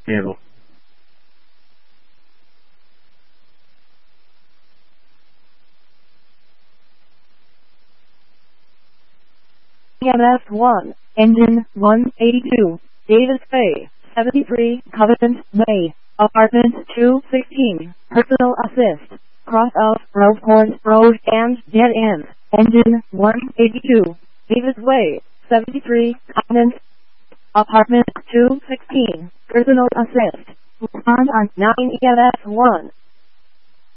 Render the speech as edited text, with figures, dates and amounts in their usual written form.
Handle. EMS 1, Engine 182, Davis Bay, 73, Covenant Way, Apartment 216, Personal Assist, Cross of Rovehorn Road and Dead End, Engine 182, Davis Way, 73, Covenant, Apartment 216, Personal Assist, respond on 9 EMS 1.